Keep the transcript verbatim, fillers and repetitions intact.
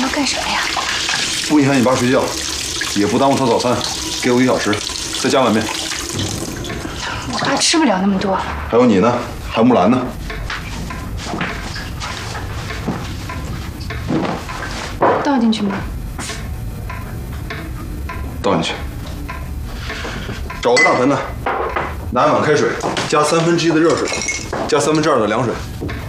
要干什么呀？ 不影响你爸睡觉，也不耽误他早餐。给我一小时，再加碗面。 我爸吃不了那么多。 还有你呢，还有木兰呢。 倒进去吗？ 倒进去。找个大盆的，拿一碗开水，加三分之一的热水，加三分之二的凉水。